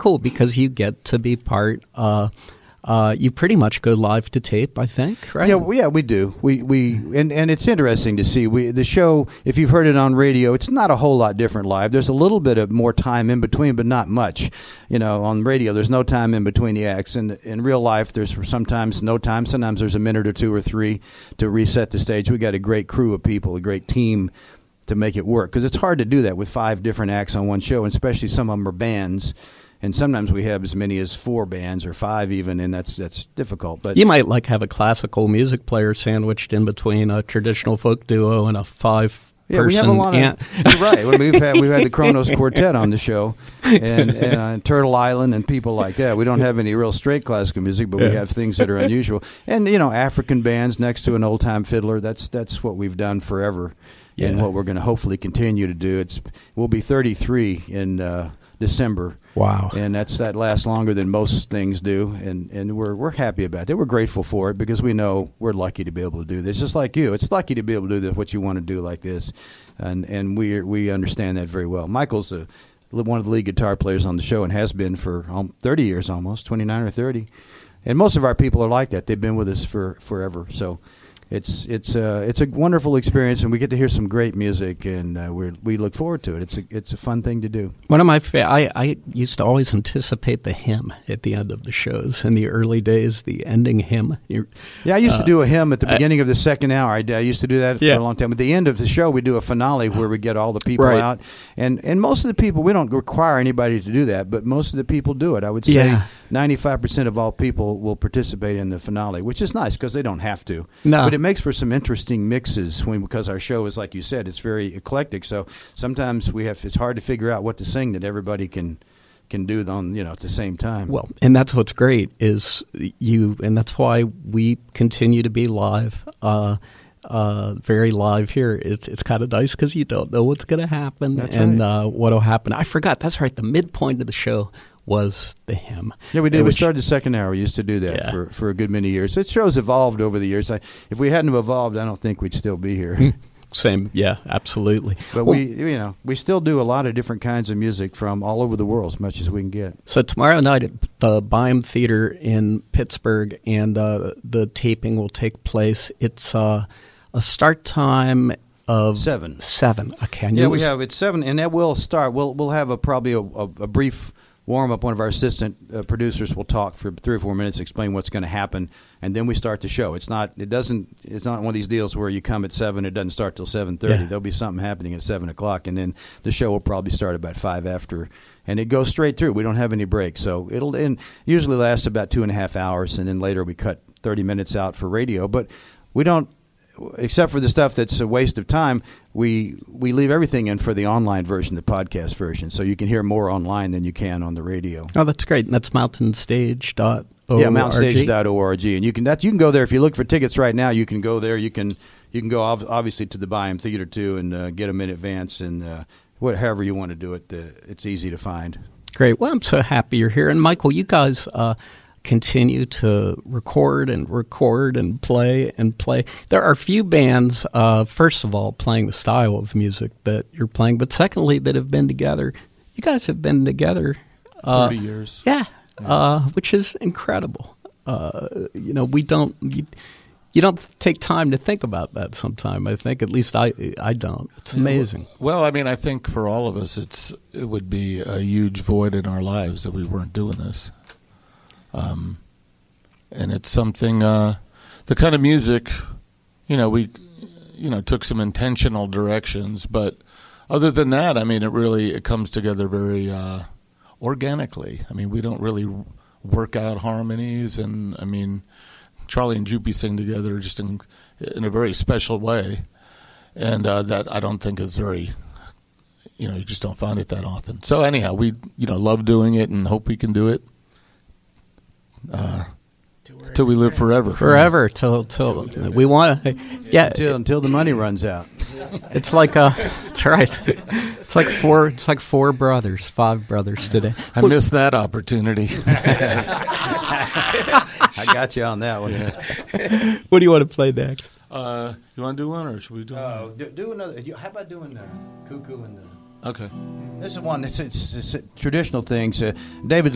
cool because you get to be part. You pretty much go live to tape, I think, right? Yeah, we do. And it's interesting to see. The show, if you've heard it on radio, it's not a whole lot different live. There's a little bit of more time in between, but not much. On radio, there's no time in between the acts. And in real life, there's sometimes no time. Sometimes there's a minute or two or three to reset the stage. We got a great crew of people, a great team to make it work. Because it's hard to do that with 5 different acts on one show, and especially some of them are bands. And sometimes we have as many as 4 bands or 5 even, and that's difficult. But you might have a classical music player sandwiched in between a traditional folk duo and a 5-person. Yeah, we have a lot of. You're right. We've had the Kronos Quartet on the show, and Turtle Island and people like that. We don't have any real straight classical music, but we have things that are unusual. And African bands next to an old time fiddler. That's what we've done forever, and what we're going to hopefully continue to do. We'll be 33 in December. Wow. And that lasts longer than most things do, and we're happy about it. We're grateful for it because we know we're lucky to be able to do this. Just like you. It's lucky to be able to do what you want to do like this, and we understand that very well. Michael's one of the lead guitar players on the show and has been for 30 years almost, 29 or 30. And most of our people are like that. They've been with us for forever. So it's a wonderful experience, and we get to hear some great music, and we look forward to it. It's a fun thing to do. One of my I used to always anticipate the hymn at the end of the shows in the early days, the ending hymn. I used to do a hymn at the beginning of the second hour. I used to do that for a long time. At the end of the show, we do a finale where we get all the people out, and most of the people, we don't require anybody to do that, but most of the people do it. I would say 95% of all people will participate in the finale, which is nice because they don't have to. No. But it makes for some interesting mixes because our show is, like you said, it's very eclectic. So sometimes it's hard to figure out what to sing that everybody can do at the same time. Well, and that's what's great is and that's why we continue to be live, very live here. It's kind of nice because you don't know what's going to happen what'll happen. I forgot. That's right. The midpoint of the show was the hymn. Yeah, we did. We started the second hour. We used to do that for a good many years. It show's evolved over the years. If we hadn't evolved, I don't think we'd still be here. Same, yeah, absolutely. But we still do a lot of different kinds of music from all over the world, as much as we can get. So tomorrow night at the Byham Theater in Pittsburgh, and the taping will take place. It's a start time of 7. 7. Okay. We have it's 7, and that will start. We'll have probably a brief warm-up. One of our assistant producers will talk for 3 or 4 minutes, explain what's going to happen, and then we start the show. It's not one of these deals where you come at 7, it doesn't start till 7:30. There'll be something happening at 7 o'clock, and then the show will probably start about 5 after, and it goes straight through. We don't have any breaks, so it'll usually last about 2.5 hours, and then later we cut 30 minutes out for radio. But we don't, except for the stuff that's a waste of time, we leave everything in for the online version, the podcast version, so you can hear more online than you can on the radio. Oh, that's great. And that's mountainstage.org. Yeah, mountainstage.org. And you can go there. If you look for tickets right now, you can go there. You can go obviously to the Byham Theater too and get them in advance, and however you want to do it. It's easy to find. Great. Well, I'm so happy you're here. And Michael, you guys continue to record and play and play. There are few bands, first of all, playing the style of music that you're playing, but secondly, that have been together. You guys have been together 30 years. Yeah. Which is incredible. You don't take time to think about that sometime. I think, at least I don't. It's amazing. Well, I mean, I think for all of us, it would be a huge void in our lives that we weren't doing this. And it's something, the kind of music, we, took some intentional directions, but other than that, I mean, it comes together very, organically. I mean, we don't really work out harmonies, and I mean, Charlie and Jupy sing together just in a very special way, and that I don't think is very, you just don't find it that often. So anyhow, we love doing it and hope we can do it till we live forever. Forever till we want to. Yeah, until the money runs out. It's like that's right. It's like four brothers, 5 brothers today. I missed that opportunity. I got you on that one. What do you want to play next? You want to do one, or should we do one? Do another. How about doing Cuckoo and the... Okay. This is one. It's traditional things. David